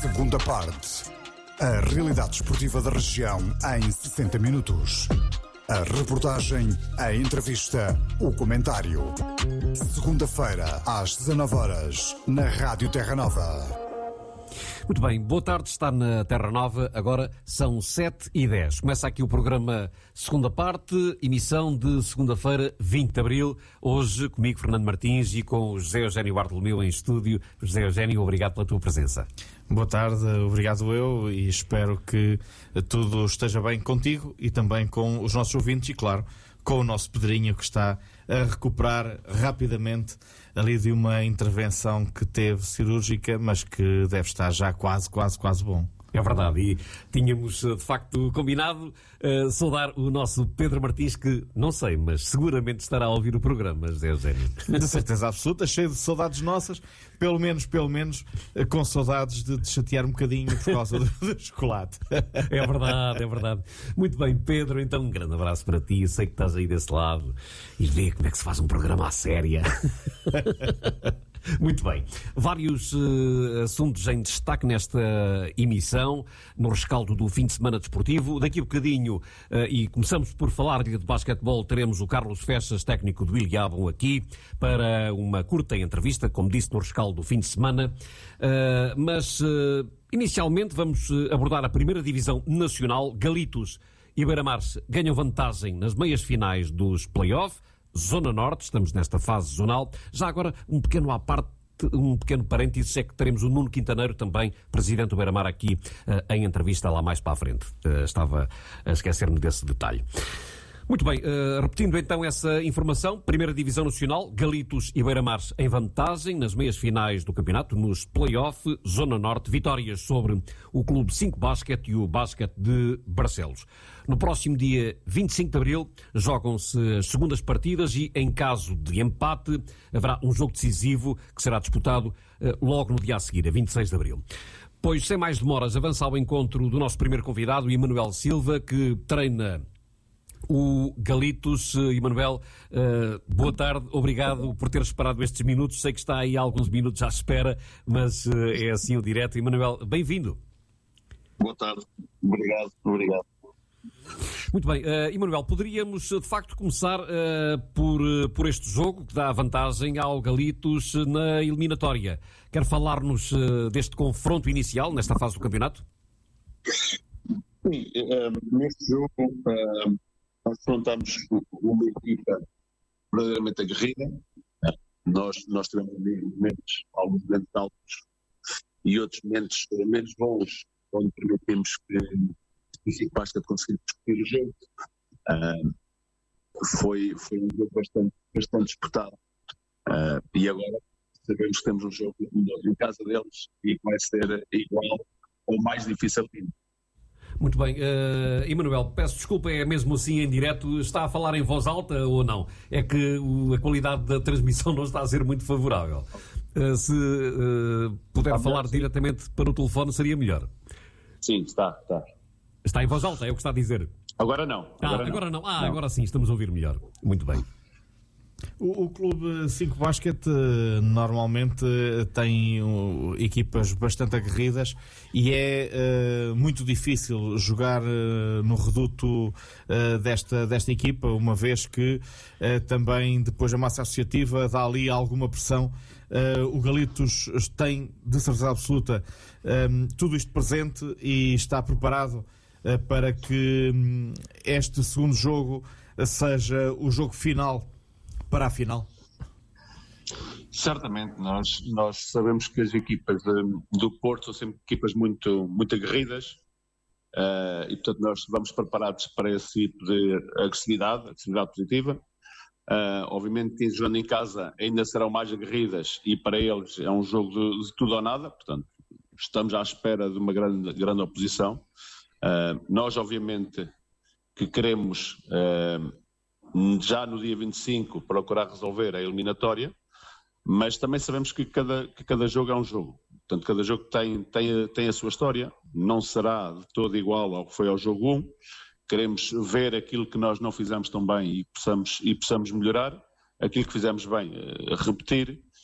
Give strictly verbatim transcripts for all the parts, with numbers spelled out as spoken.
Segunda parte. A realidade esportiva da região em sessenta minutos. A reportagem, a entrevista, o comentário. Segunda-feira, às dezanove horas, na Rádio Terra Nova. Muito bem, boa tarde, está na Terra Nova, agora são sete e dez. Começa aqui o programa Segunda Parte, emissão de segunda-feira, vinte de abril. Hoje comigo, Fernando Martins, e com o José Eugénio Bartolomeu em estúdio. José Eugénio, obrigado pela tua presença. Boa tarde, obrigado eu, e espero que tudo esteja bem contigo e também com os nossos ouvintes e, claro, com o nosso Pedrinho, que está a recuperar rapidamente ali de uma intervenção que teve cirúrgica, mas que deve estar já quase, quase, quase bom. É verdade, e tínhamos de facto combinado uh, saudar o nosso Pedro Martins, que não sei, mas seguramente estará a ouvir o programa, José Eugénio. De certeza absoluta, cheio de saudades nossas, pelo menos, pelo menos, uh, com saudades de te chatear um bocadinho por causa do, do chocolate. É verdade, é verdade. Muito bem, Pedro, então um grande abraço para ti, eu sei que estás aí desse lado e vê como é que se faz um programa à séria. Muito bem. Vários uh, assuntos em destaque nesta emissão, no rescaldo do fim de semana desportivo. Daqui a bocadinho, uh, e começamos por falar de basquetebol, teremos o Carlos Fechas, técnico do Ilhabão, aqui, para uma curta entrevista, como disse, no rescaldo do fim de semana. Uh, mas, uh, inicialmente, vamos abordar a primeira divisão nacional. Galitos e Beira-Mar ganham vantagem nas meias finais dos play-off. Zona Norte, estamos nesta fase zonal. Já agora, um pequeno à parte, um pequeno parênteses, é que teremos o Nuno Quintaneiro também, presidente do Beira-Mar, aqui uh, em entrevista lá mais para a frente. Uh, estava a esquecer-me desse detalhe. Muito bem, uh, repetindo então essa informação, Primeira Divisão Nacional, Galitos e Beira-Mar em vantagem nas meias finais do campeonato, nos play-off, Zona Norte, vitórias sobre o Clube cinco Basquete e o Basquete de Barcelos. No próximo dia vinte e cinco de abril jogam-se as segundas partidas e, em caso de empate, haverá um jogo decisivo que será disputado uh, logo no dia a seguir, a vinte e seis de abril. Pois, sem mais demoras, avança ao encontro do nosso primeiro convidado, Emanuel Silva, que treina o Galitos. Emanuel, uh, boa tarde, obrigado por teres esperado estes minutos. Sei que está aí há alguns minutos à espera, mas uh, é assim o direto. Emanuel, bem-vindo. Boa tarde, obrigado, obrigado. Muito bem, uh, Emanuel, poderíamos de facto começar uh, por, uh, por este jogo que dá vantagem ao Galitos na eliminatória. Quer falar-nos uh, deste confronto inicial, nesta fase do campeonato? Sim, uh, neste jogo uh, nós enfrentamos uma equipa verdadeiramente aguerrida. Nós, nós tivemos momentos, alguns momentos altos e outros momentos menos bons, onde permitimos que o cinco Basquete conseguisse discutir o jogo. Uh, foi, foi um jogo bastante, bastante disputado. Uh, e agora sabemos que temos um jogo em casa deles e vai ser igual ou mais difícil ainda. Muito bem. Uh, Emanuel, peço desculpa, é mesmo assim em direto, está a falar em voz alta ou não? É que o, a qualidade da transmissão não está a ser muito favorável. Uh, se uh, puder ah, falar sim. diretamente para o telefone seria melhor. Sim, está, está. Está em voz alta, é o que está a dizer. Agora não. Agora, ah, não. agora não. Ah, não. agora sim, estamos a ouvir melhor. Muito bem. O, o Clube cinco Basquete normalmente tem uh, equipas bastante aguerridas e é uh, muito difícil jogar uh, no reduto uh, desta, desta equipa, uma vez que uh, também depois a massa associativa dá ali alguma pressão. Uh, o Galitos tem, de certeza absoluta, um, tudo isto presente e está preparado uh, para que um, este segundo jogo uh, seja o jogo final para a final. Certamente, nós, nós sabemos que as equipas um, do Porto são sempre equipas muito, muito aguerridas uh, e, portanto, nós vamos preparados para esse tipo de agressividade, agressividade positiva. Uh, obviamente que jogando em casa ainda serão mais aguerridas e para eles é um jogo de, de tudo ou nada, portanto, estamos à espera de uma grande, grande oposição. Uh, nós, obviamente, que queremos... Uh, já no dia vinte e cinco procurar resolver a eliminatória, mas também sabemos que cada, que cada jogo é um jogo. Portanto, cada jogo tem, tem, tem a sua história, não será de todo igual ao que foi ao jogo um. Queremos ver aquilo que nós não fizemos tão bem e possamos, e possamos melhorar, aquilo que fizemos bem, repetir,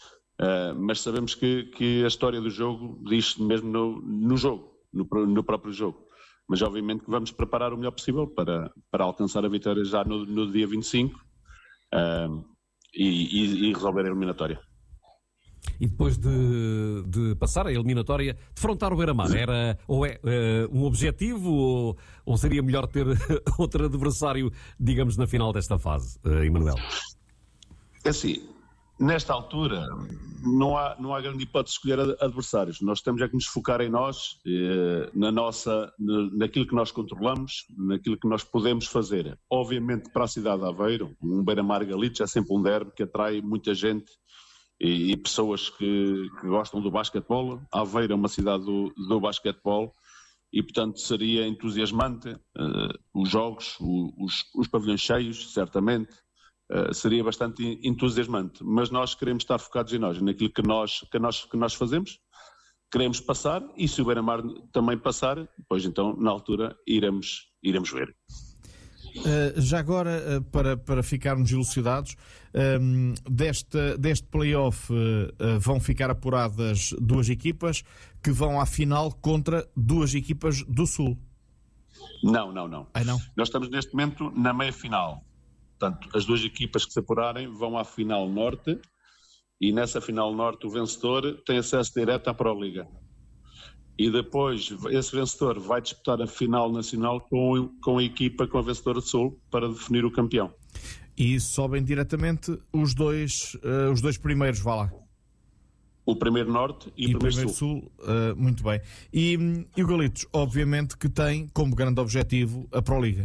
Uh, mas sabemos que, que a história do jogo diz mesmo no, no jogo, no, no próprio jogo. Mas obviamente que vamos preparar o melhor possível para, para alcançar a vitória já no, no dia vinte e cinco uh, e, e, e resolver a eliminatória. E depois de, de passar a eliminatória, defrontar o Beira-Mar, era ou é uh, um objetivo ou, ou seria melhor ter outro adversário, digamos, na final desta fase, uh, Emanuel? É assim, nesta altura não há, não há grande hipótese de escolher adversários. Nós temos é que nos focar em nós, eh, na nossa, naquilo que nós controlamos, naquilo que nós podemos fazer. Obviamente para a cidade de Aveiro, um Beira-Mar Galitos é sempre um derby que atrai muita gente e, e pessoas que, que gostam do basquetebol. Aveiro é uma cidade do, do basquetebol e portanto seria entusiasmante uh, os jogos, o, os, os pavilhões cheios, certamente. Uh, seria bastante entusiasmante, mas nós queremos estar focados em nós, naquilo que nós, que nós, que nós fazemos, queremos passar, e se o Beira-Mar também passar, depois então na altura iremos, iremos ver. Uh, já agora, uh, para, para ficarmos elucidados, um, deste, deste play-off uh, vão ficar apuradas duas equipas que vão à final contra duas equipas do Sul. Não, não, não. Ah, não? Nós estamos neste momento na meia-final. Portanto, as duas equipas que se apurarem vão à final norte e nessa final norte o vencedor tem acesso direto à Pro Liga. E depois esse vencedor vai disputar a final nacional com, com a equipa, com a vencedora de Sul, para definir o campeão. E sobem diretamente os dois, uh, os dois primeiros, vá lá. O primeiro norte e, e o primeiro, primeiro sul. sul uh, muito bem. E, e o Galitos, obviamente que tem como grande objetivo a Pro Liga.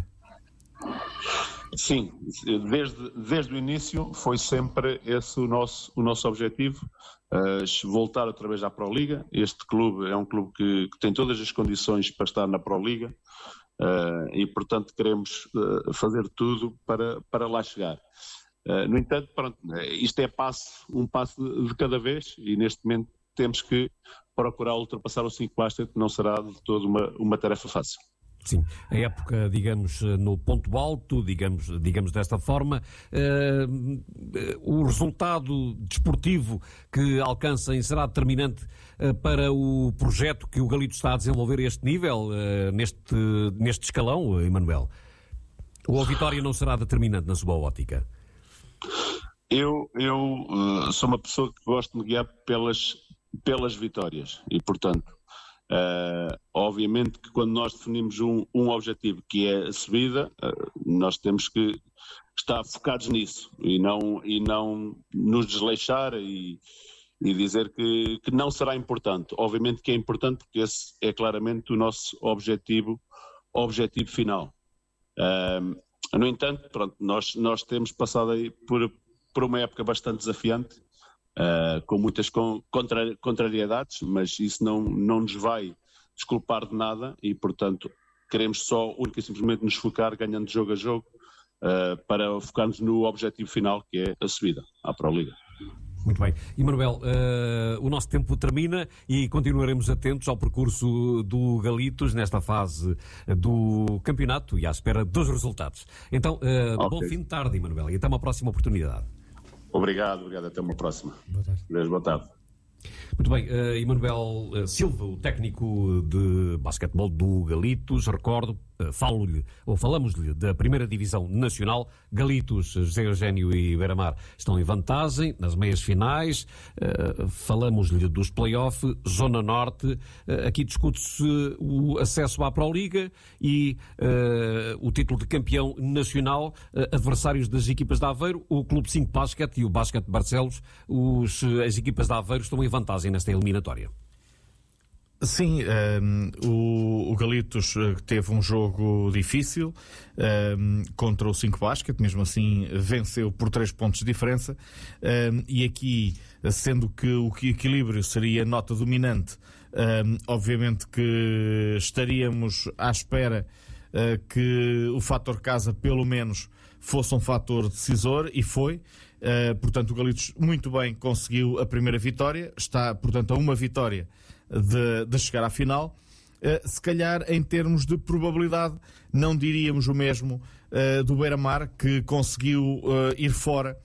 Sim, desde, desde o início foi sempre esse o nosso, o nosso objetivo, uh, voltar outra vez à Pro Liga. Este clube é um clube que, que tem todas as condições para estar na Pro Liga uh, e, portanto, queremos uh, fazer tudo para, para lá chegar. Uh, no entanto, pronto, isto é passo, um passo de cada vez e, neste momento, temos que procurar ultrapassar o cinco Basket, que não será de todo uma, uma tarefa fácil. Sim, a época, digamos, no ponto alto, digamos, digamos desta forma, uh, o resultado desportivo que alcancem será determinante uh, para o projeto que o Galitos está a desenvolver a este nível, uh, neste, neste escalão, Emanuel? Ou a vitória não será determinante na sua ótica? Eu, eu uh, sou uma pessoa que gosto de me guiar pelas, pelas vitórias e, portanto, Uh, obviamente que quando nós definimos um, um objetivo que é a subida, uh, nós temos que estar focados nisso e não, e não nos desleixar e, e dizer que, que não será importante. Obviamente que é importante porque esse é claramente o nosso objetivo, objetivo final. Uh, no entanto, pronto, nós, nós temos passado aí por, por uma época bastante desafiante. Uh, com muitas contra, contrariedades, mas isso não, não nos vai desculpar de nada e, portanto, queremos só, única e simplesmente, nos focar, ganhando jogo a jogo, uh, para focarmos no objetivo final, que é a subida à Pro Liga. Muito bem. Emanuel, uh, o nosso tempo termina e continuaremos atentos ao percurso do Galitos nesta fase do campeonato e à espera dos resultados. Então, uh, okay. Bom fim de tarde, Emanuel, e até uma próxima oportunidade. Obrigado, obrigado. Até uma próxima. Boa tarde. Beijo, boa tarde. Muito bem, uh, Emanuel uh, Silva, o técnico de basquetebol do Galitos, recordo, uh, falo-lhe, ou falamos-lhe da primeira divisão nacional. Galitos, José Eugénio e Beira-Mar estão em vantagem nas meias finais. Uh, falamos-lhe dos play-off, Zona Norte. Uh, aqui discute-se o acesso à Pro Liga e uh, o título de campeão nacional. Uh, adversários das equipas de Aveiro, o Clube cinco Basket e o Basket Barcelos. Os, as equipas de Aveiro estão em vantagem nesta eliminatória. Sim, um, o, o Galitos teve um jogo difícil um, contra o cinco Basket, mesmo assim venceu por três pontos de diferença, um, e aqui, sendo que o equilíbrio seria nota dominante, um, obviamente que estaríamos à espera uh, que o fator casa pelo menos fosse um fator decisor, e foi. Uh, portanto, o Galitos muito bem conseguiu a primeira vitória, está, portanto, a uma vitória de, de chegar à final. Uh, se calhar, em termos de probabilidade, não diríamos o mesmo uh, do Beira-Mar, que conseguiu uh, ir fora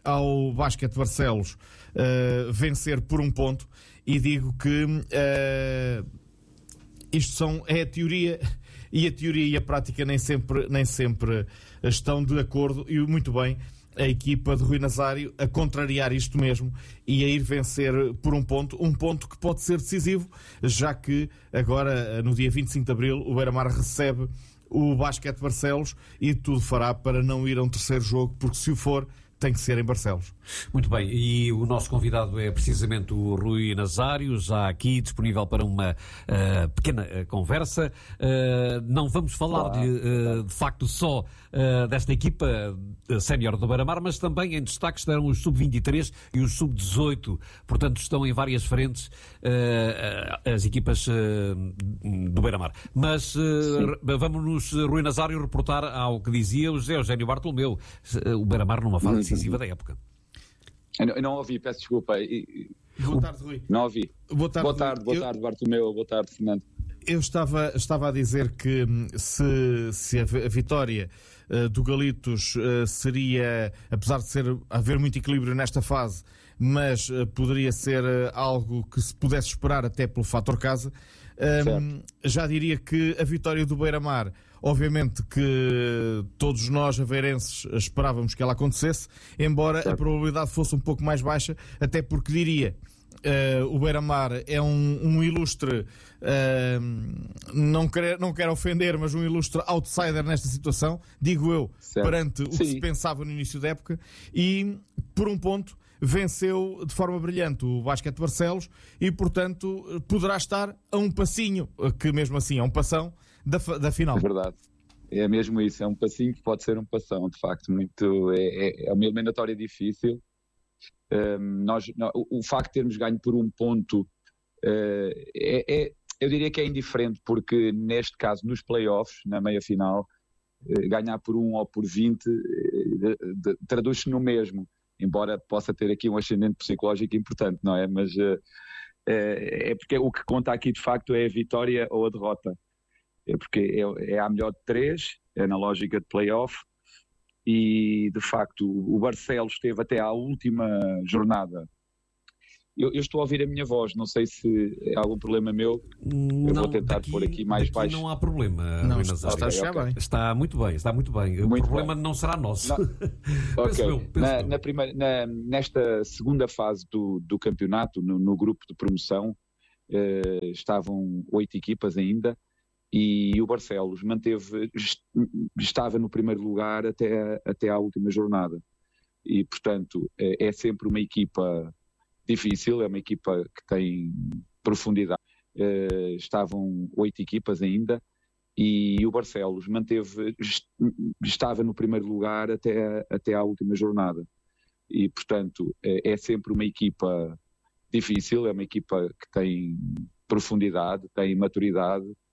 ao Basquete Barcelos uh, vencer por um ponto e digo que uh, isto são, é a teoria, e a teoria e a prática nem sempre, nem sempre estão de acordo, e muito bem a equipa de Rui Nazário a contrariar isto mesmo e a ir vencer por um ponto, um ponto que pode ser decisivo, já que agora, no dia vinte e cinco de Abril, o Beira-Mar recebe o Basquete Barcelos e tudo fará para não ir a um terceiro jogo, porque se o for, tem que ser em Barcelos. Muito bem, e o nosso convidado é precisamente o Rui Nazário, já aqui disponível para uma uh, pequena uh, conversa. Uh, não vamos falar de, uh, de facto só uh, desta equipa uh, sénior do Beira-Mar, mas também em destaque estarão os sub vinte e três e os sub dezoito. Portanto, estão em várias frentes uh, as equipas uh, do Beira-Mar. Mas uh, vamos-nos, Rui Nazário, reportar ao que dizia o José Eugénio Bartolomeu. Uh, o Beira-Mar numa fase decisiva da época. Eu não, eu não ouvi, peço desculpa. Boa tarde, Rui. Não ouvi. Boa tarde, boa tarde, boa eu, tarde Bartolomeu, boa tarde, Fernando. Eu estava, estava a dizer que se, se a vitória uh, do Galitos uh, seria, apesar de ser, haver muito equilíbrio nesta fase, mas uh, poderia ser uh, algo que se pudesse esperar até pelo fator casa, um, já diria que a vitória do Beira-Mar, obviamente que todos nós, aveirenses, esperávamos que ela acontecesse, embora certo. A probabilidade fosse um pouco mais baixa, até porque diria, uh, o Beira-Mar é um, um ilustre, uh, não, quero, não quero ofender, mas um ilustre outsider nesta situação, digo eu, certo. Perante o Sim. que se pensava no início da época, e por um ponto venceu de forma brilhante o Basquete Barcelos e, portanto, poderá estar a um passinho, que mesmo assim é um passão, Da, da final. É verdade, é mesmo isso, é um passinho que pode ser um passão, de facto, muito, é, é uma eliminatória difícil. Um, nós, não, o, o facto de termos ganho por um ponto uh, é, é, eu diria que é indiferente, porque neste caso, nos playoffs, na meia final, uh, ganhar por um ou por vinte uh, traduz-se no mesmo, embora possa ter aqui um ascendente psicológico importante, não é? Mas uh, é, é porque o que conta aqui de facto é a vitória ou a derrota. É porque é, é a melhor de três, é na lógica de play-off, e de facto o Barcelos esteve até à última jornada. Eu, eu estou a ouvir a minha voz, não sei se é algum problema meu, não, eu vou tentar daqui, pôr aqui mais baixo. Não há problema, não, está, está, a chegar bem. Está muito bem, está muito bem. O muito problema bem. Não será nosso. Não. penso okay. eu, penso na, eu. Na primeira, na, nesta segunda fase do, do campeonato, no, no grupo de promoção, eh, estavam oito equipas ainda, e o Barcelos manteve, estava no primeiro lugar até, até à última jornada. E, portanto, é, é sempre uma equipa difícil, é uma equipa que tem profundidade. Uh, estavam oito equipas ainda e o Barcelos manteve, estava no primeiro lugar até, até à última jornada. E, portanto, é, é sempre uma equipa difícil, é uma equipa que tem profundidade, tem maturidade,